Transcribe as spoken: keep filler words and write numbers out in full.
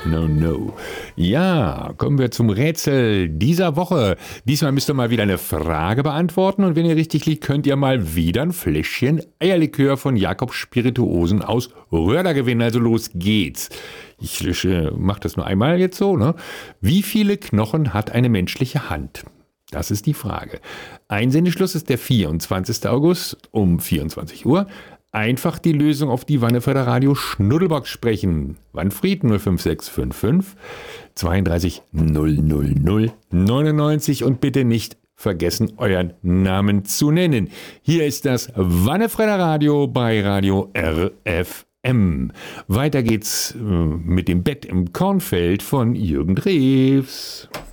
no, no. Ja, kommen wir zum Rätsel dieser Woche. Diesmal müsst ihr mal wieder eine Frage beantworten und wenn ihr richtig liegt, könnt ihr mal wieder ein Fläschchen Eierlikör von Jakobs Spirituosen aus Röhrda gewinnen. Also los geht's. Ich äh, mache das nur einmal jetzt so, ne? Wie viele Knochen hat eine menschliche Hand? Das ist die Frage. Einsendeschluss ist der vierundzwanzigster August um vierundzwanzig Uhr. Einfach die Lösung auf die Wanneförder Radio Schnuddelbox sprechen. Wannfried null fünf sechs fünf fünf zweiunddreißig null null null neunundneunzig und bitte nicht vergessen, euren Namen zu nennen. Hier ist das Wanneförder Radio bei Radio R F M. Weiter geht's äh, mit dem Bett im Kornfeld von Jürgen Drews.